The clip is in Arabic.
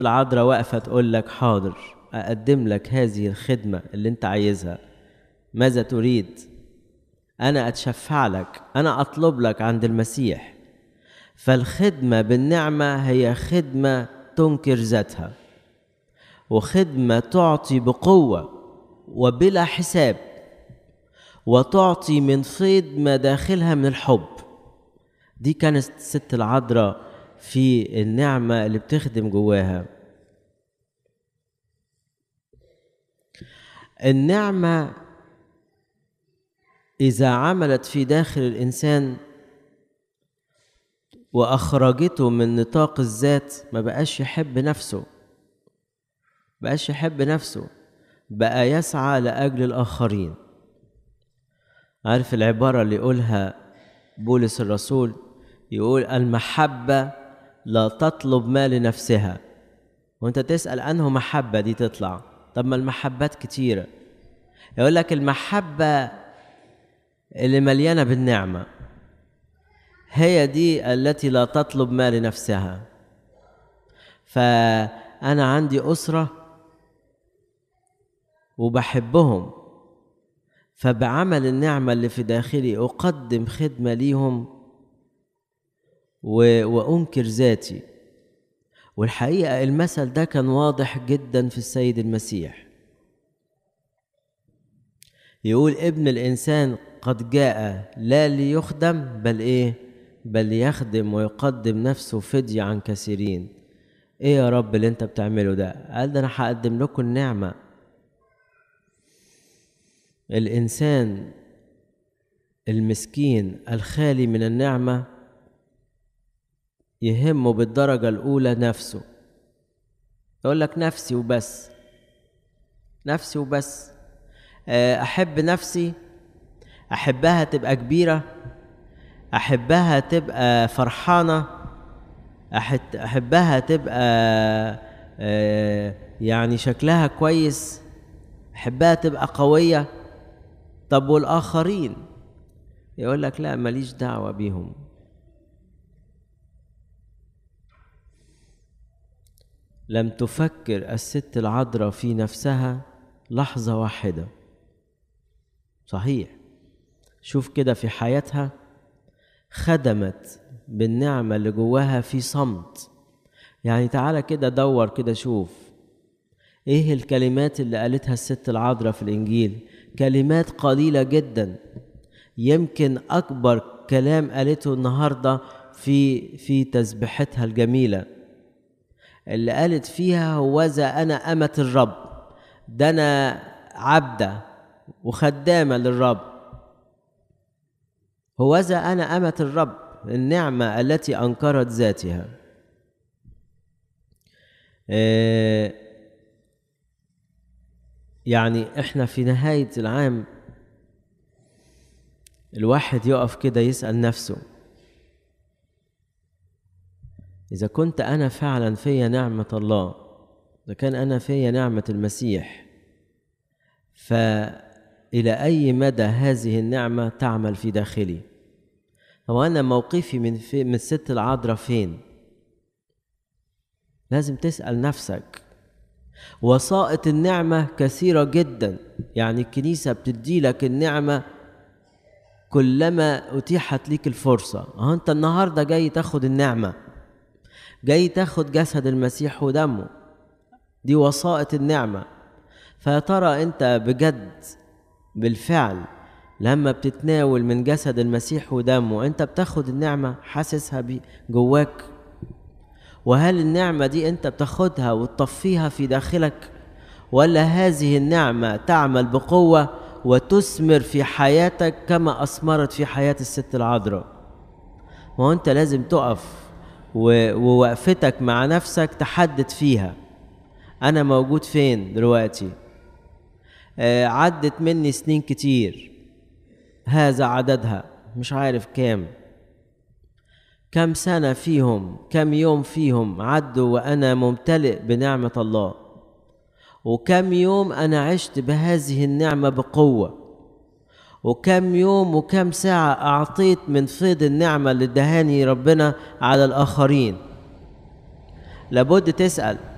العذراء واقفة تقول لك حاضر، أقدم لك هذه الخدمة اللي أنت عايزها، ماذا تريد؟ أنا أتشفع لك، أنا أطلب لك عند المسيح. فالخدمة بالنعمة هي خدمة تنكر ذاتها، وخدمة تعطي بقوة وبلا حساب، وتعطي من فيض ما داخلها من الحب. دي كانت الست العذراء في النعمة اللي بتخدم جواها. النعمة إذا عملت في داخل الإنسان وأخرجته من نطاق الذات، ما بقاش يحب نفسه، بقى يسعى لأجل الآخرين. عارف العبارة اللي يقولها بولس الرسول؟ يقول المحبة لا تطلب ما لنفسها. وانت تسأل أنه محبة دي تطلع؟ طب ما المحبات كتيرة. يقول لك المحبة اللي مليانة بالنعمة هي دي التي لا تطلب ما لنفسها. فأنا عندي أسرة وبحبهم، فبعمل النعمة اللي في داخلي أقدم خدمة ليهم وأنكر ذاتي. والحقيقة المثل ده كان واضح جدا في السيد المسيح. يقول ابن الإنسان قد جاء لا ليخدم بل ليخدم ويقدم نفسه فدية عن كثيرين. ايه يا رب اللي انت بتعمله ده؟ قال ده انا هقدم لكم النعمة. الإنسان المسكين الخالي من النعمة يهمه بالدرجة الأولى نفسه. يقول لك نفسي وبس. أحب نفسي، أحبها تبقى كبيرة، أحبها تبقى فرحانة، أحبها تبقى يعني شكلها كويس، أحبها تبقى قوية. طب والآخرين؟ يقول لك لا، ماليش دعوة بيهم. لم تفكر الست العذراء في نفسها لحظة واحدة. صحيح، شوف كده في حياتها خدمت بالنعمة اللي جواها في صمت. يعني تعالى كده دور كده، شوف ايه الكلمات اللي قالتها الست العذراء في الإنجيل. كلمات قليلة جدا. يمكن أكبر كلام قالته النهاردة في تسبيحتها الجميلة اللي قالت فيها هوذا أنا أمة الرب، ده أنا عبدة وخدامة للرب. هوذا أنا أمة الرب، النعمة التي أنكرت ذاتها. يعني إحنا في نهاية العام الواحد يقف كده يسأل نفسه، إذا كنت أنا فعلا فيا نعمة الله، إذا كان أنا فيا نعمة المسيح، فإلى أي مدى هذه النعمة تعمل في داخلي؟ هو أنا موقفي من الست العذراء فين؟ لازم تسأل نفسك. وسائط النعمة كثيرة جدا. يعني الكنيسة بتدي لك النعمة كلما أتيحت لك الفرصة. أنت النهاردة جاي تاخد النعمة، جاي تاخد جسد المسيح ودمه، دي وسائط النعمة. فيترى أنت بجد بالفعل لما بتتناول من جسد المسيح ودمه أنت بتاخد النعمة، حاسسها جواك؟ وهل النعمة دي أنت بتاخدها وتطفيها في داخلك، ولا هذه النعمة تعمل بقوة وتثمر في حياتك كما أثمرت في حياة الست العذراء؟ وأنت لازم تقف ووقفتك مع نفسك تحدد فيها أنا موجود فين دلوقتي. عدت مني سنين كتير، هذا عددها مش عارف كم سنة فيهم، كم يوم فيهم عدوا وأنا ممتلئ بنعمة الله، وكم يوم أنا عشت بهذه النعمة بقوة، وكم يوم وكم ساعة أعطيت من فيض النعمة اللي ادهاني ربنا على الآخرين. لابد تسأل